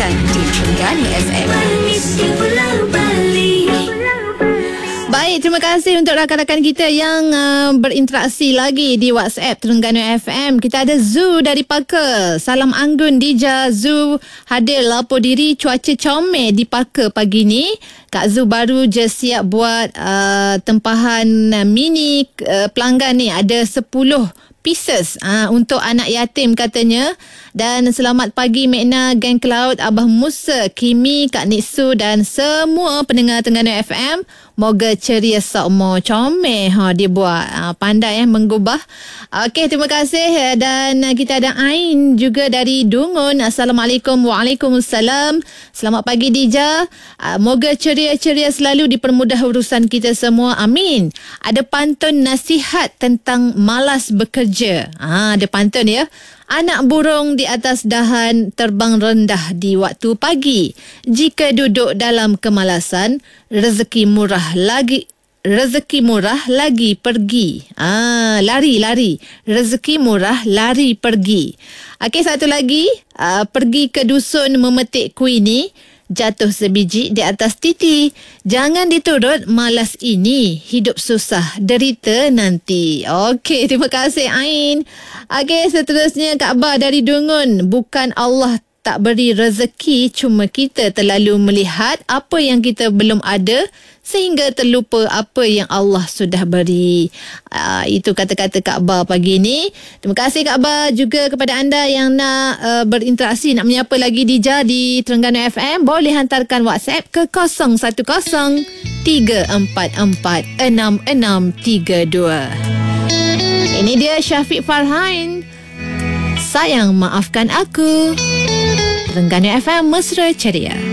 Dengarkan di Terengganu FM. Baik, terima kasih untuk rakan-rakan kita yang berinteraksi lagi di WhatsApp Terengganu FM. Kita ada Zu dari Paka. Salam Anggun Dija. Zu hadir lapor diri cuaca comel di Paka pagi ni. Kak Zu baru je siap buat tempahan mini pelanggan ni. Ada 10 pieces untuk anak yatim katanya. Dan selamat pagi Mekna, Geng Cloud, Abah Musa, Kimi, Kak Nitsu dan semua pendengar Terengganu FM. Moga ceria semua. Comel dia buat. Pandai menggubah. Okey, terima kasih. Dan kita ada Ain juga dari Dungun. Assalamualaikum. Waalaikumsalam. Selamat pagi Dija. Moga ceria-ceria selalu, dipermudah urusan kita semua. Amin. Ada pantun nasihat tentang malas bekerja. Ada pantun ya. Anak burung di atas dahan terbang rendah di waktu pagi. Jika duduk dalam kemalasan, rezeki murah lagi pergi. Lari. Rezeki murah lari pergi. Okey, satu lagi. Pergi ke dusun memetik kuini. Jatuh sebiji di atas titi. Jangan diturut malas ini. Hidup susah, derita nanti. Okey, terima kasih Ain. Okey, seterusnya Kak Ba dari Dungun. Bukan Allah tak beri rezeki, cuma kita terlalu melihat apa yang kita belum ada sehingga terlupa apa yang Allah sudah beri. Itu kata-kata Kak Ba pagi ni. Terima kasih Kak Ba juga kepada anda yang nak berinteraksi, nak menyapa lagi Dija di Terengganu FM. Boleh hantarkan WhatsApp ke 010 344 6632. Ini dia Syafiq Farhan. Sayang maafkan aku. Terengganu FM mesra ceria.